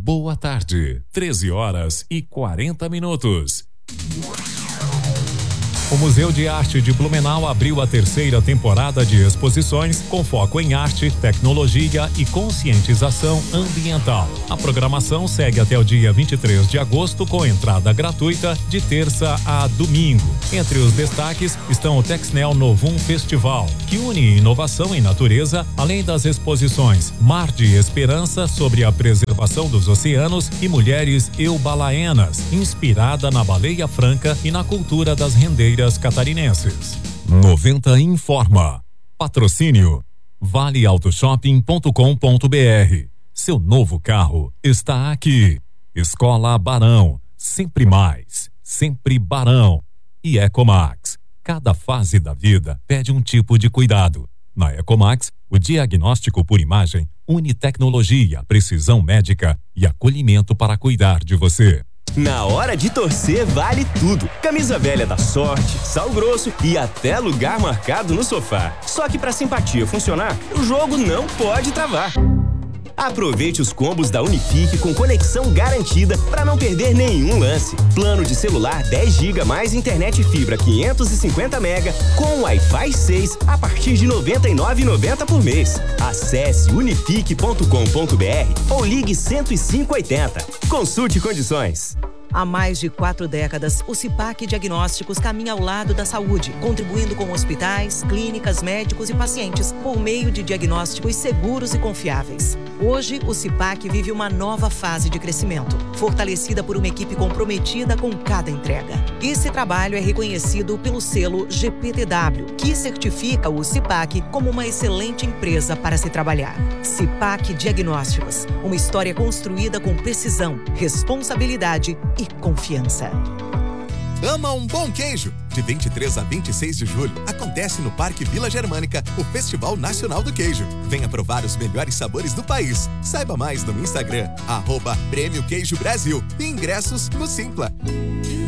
boa tarde. 13h40. O Museu de Arte de Blumenau abriu a 3ª temporada de exposições com foco em arte, tecnologia e conscientização ambiental. A programação segue até o dia 23 de agosto com entrada gratuita de terça a domingo. Entre os destaques estão o Texnel Novum Festival, que une inovação e natureza, além das exposições Mar de Esperança sobre a preservação dos oceanos e Mulheres Eubalaenas, inspirada na baleia franca e na cultura das rendeiras catarinenses. 90 informa. Patrocínio valeautoshopping.com.br. Seu novo carro está aqui. Escola Barão, sempre mais, sempre Barão. E Ecomax. Cada fase da vida pede um tipo de cuidado. Na Ecomax, o diagnóstico por imagem une tecnologia, precisão médica e acolhimento para cuidar de você. Na hora de torcer vale tudo. Camisa velha da Sorte, sal grosso e até lugar marcado no sofá. Só que pra simpatia funcionar, o jogo não pode travar. Aproveite os combos da Unifique com conexão garantida para não perder nenhum lance. Plano de celular 10 GB mais internet fibra 550 MB com Wi-Fi 6 a partir de R$ 99,90 por mês. Acesse unifique.com.br ou ligue 10580. Consulte condições. Há mais de 4 décadas, o CIPAC Diagnósticos caminha ao lado da saúde, contribuindo com hospitais, clínicas, médicos e pacientes por meio de diagnósticos seguros e confiáveis. Hoje, o CIPAC vive uma nova fase de crescimento, fortalecida por uma equipe comprometida com cada entrega. Esse trabalho é reconhecido pelo selo GPTW, que certifica o CIPAC como uma excelente empresa para se trabalhar. CIPAC Diagnósticos, uma história construída com precisão, responsabilidade e confiança. Ama um bom queijo? De 23 a 26 de julho, acontece no Parque Vila Germânica o Festival Nacional do Queijo. Venha provar os melhores sabores do país. Saiba mais no Instagram, @Prêmio Queijo Brasil. E ingressos no Simpla.